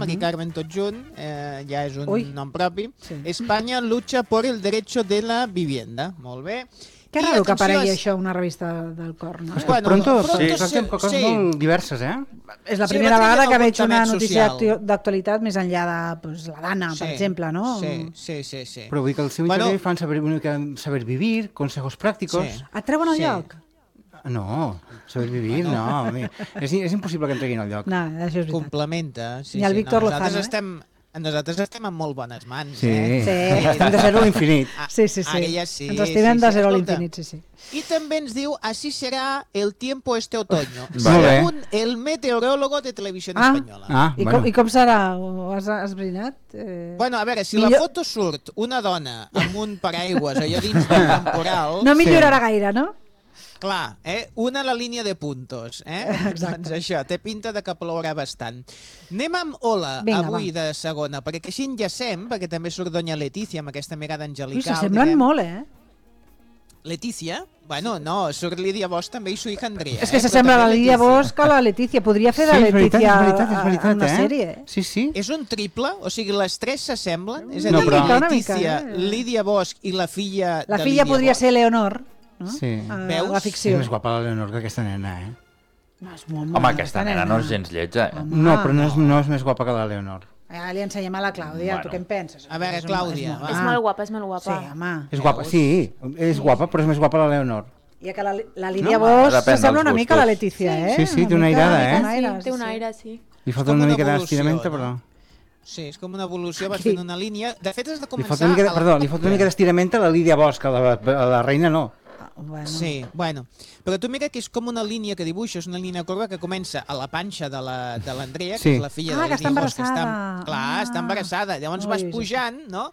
Mari Carmen tot junt, ja és un nom propi. España lucha por el derecho de la vivienda. Molt bé. Que raro que aparegui això una revista del cor, no? Pronto tractem coses molt diverses, És la primera vegada que veig una notícia d'actualitat més enllà de la Dana, per exemple, no? Sí. Però vull dir que el seu interior fan saber vivir, consejos prácticos. Et treuen al lloc? No, saber vivir, no. És impossible que em treguin al lloc. No, això és veritat. Complementa. I el Víctor Lozano, Nosaltres estem en molt bones mans. Sí, estem de zero a l'infinit. Sí. Ara ja sí. Ens estimem de zero a l'infinit, sí. I també ens diu, así será el tiempo este otoño, según el meteorólogo de Televisión Espanyola. I com serà? Ho has esbrinat? Bueno, a veure, si la foto surt una dona amb un paraigües allà dins del temporal... No millorarà gaire, no? Clar, una a la línia de puntos. Doncs això, té pinta de que plourà bastant. Anem amb Hola, avui de segona, perquè així enllacem, perquè també surt Doña Letícia amb aquesta mirada angelical. S'assemblen molt, Letícia? Bueno, no, surt Lídia Bosch també i su hija Andrea. És que s'assembla la Lídia Bosch a la Letícia. Podria fer de Letícia en una sèrie. Sí. És un triple? O sigui, les tres s'assemblen? És a dir, Letícia, Lídia Bosch i la filla de Lídia Bosch. La filla podria ser Leonor. Sí. Veus? La ficció. És més guapa la Leonor que aquesta nena, Home, aquesta nena no és gens lletja, No, però no és més guapa que la Leonor. Li ensenyem a la Clàudia, tu què en penses? A veure, Clàudia. És molt guapa, és molt guapa. Sí, home. És guapa, sí, és guapa, però és més guapa la Leonor. I que la Lídia Bosch s'assembla una mica a la Letícia, Sí, té una airada, Té una aire, sí. Li falta una mica d'estiramento, però... Sí, és com una evolució, vas fent una línia... De fet, has de començar... Li falta una mica d'estiramento a la Lídia Bosch, a la reina no. Sí, bueno. Però tu mira que és com una línia que dibuixes, una línia corba que comença a la panxa de l'Andrea, que és la filla de la Lídia Bosch, que està embarassada. Llavors vas pujant, no?,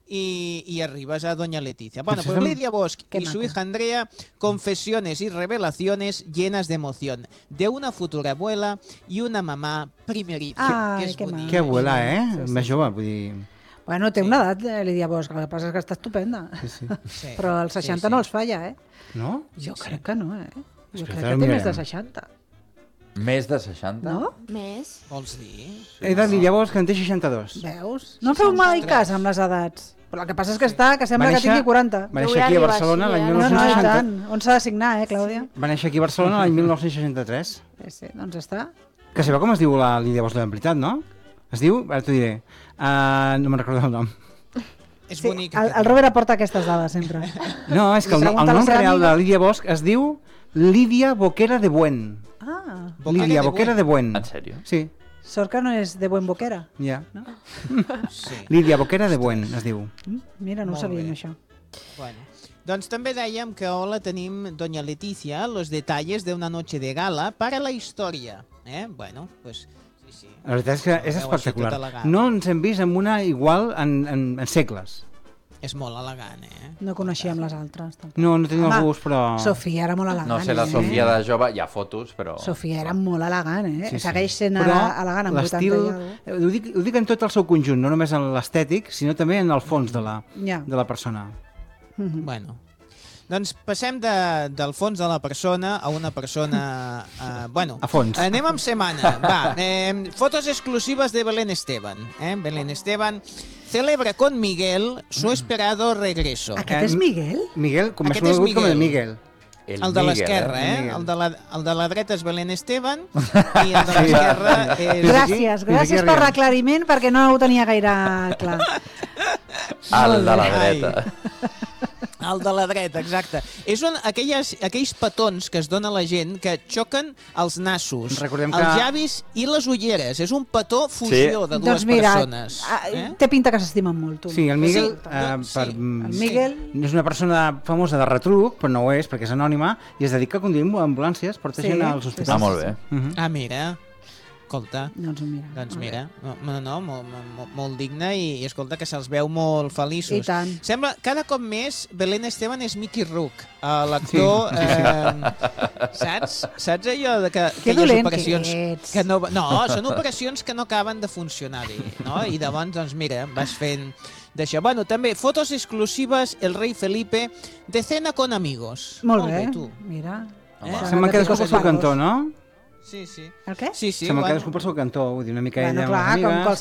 y arribas a Doña Letícia. Bueno, pues Lídia Bosch y su hija Andrea, confesiones y revelaciones llenas de emoción, de una futura abuela y una mamá primeriza. Que abuela, més jove, vull dir... Bueno, té una edat, Lídia Bosch, el que passa és que està estupenda. Però als 60 no els falla, No? Jo crec que no, Jo crec que té més de 60. Més de 60? No? Més. Vols dir? He de Lídia Bosch, que en té 62. Veus? No feu mai cas amb les edats. Però el que passa és que sembla que tingui 40. Va néixer aquí a Barcelona l'any 1960. On s'ha de signar, Clàudia? Va néixer aquí a Barcelona l'any 1963. Sí, doncs està. Que sabeu com es diu la Lídia Bosch de veritat, no? Es diu, ara t'ho diré, no me'n recordo el nom. És bonic. El Robert aporta aquestes dades sempre. No, és que el nom real de Lídia Bosch es diu Lídia Boquera de Buen. Lídia Boquera de Buen. En sèrio? Sí. Sort que no és de Buen Boquera. Ja. Lídia Boquera de Buen es diu. Mira, no ho sabíem això. Bueno. Doncs també dèiem que hola tenim Doña Letícia, los detalles de una noche de gala para la historia. Bueno, pues... La veritat és que és espectacular. No ens hem vist amb una igual en segles. És molt elegant, No coneixíem les altres. Tampoc. No tenim el gust, però... Sofia era molt elegant, No sé, la Sofia de jove, hi ha fotos, però... Sofia era molt elegant, Segueix sent elegant amb 80 i alguna. Ho dic en tot el seu conjunt, no només en l'estètic, sinó també en el fons de la persona. Bueno... Doncs passem del fons de la persona a una persona... bueno, a fons. Anem amb setmana. Va, fotos exclusives de Belén Esteban. Belén Esteban celebra con Miguel su esperado regreso. Aquest és Miguel? Miguel, com és conegut com el Miguel. El de l'esquerra, El de la dreta és Belén Esteban i el de l'esquerra és... Gràcies per l'aclariment perquè no ho tenia gaire clar. El de la dreta. El de la dreta, exacte. És aquells petons que es dona a la gent que xoquen els nassos, els llavis i les ulleres. És un petó fusió de dues persones. Té pinta que s'estimen molt, tu. Sí, el Miguel, el Miguel és una persona famosa de retruc, però no ho és, perquè és anònima, i es dedica a conduir ambulàncies, porta gent als hospitals. Molt bé. Mira... Escolta, doncs mira, molt digne i escolta que se'ls veu molt feliços. I tant. Sembla, cada cop més Belén Esteban és Mickey Rourke, l'actor, saps allò de que aquelles operacions que no, són operacions que no acaben de funcionar bé, no? I llavors, doncs mira, vas fent d'això. Bueno, també fotos exclusives el rei Felipe de cena con amigos. Molt bé, mira. Sembla que cadascú pel seu cantó, no? Sí. El què? Sí. Sembla cadascú pel seu cantó, vull dir, una mica ella amb les amigues.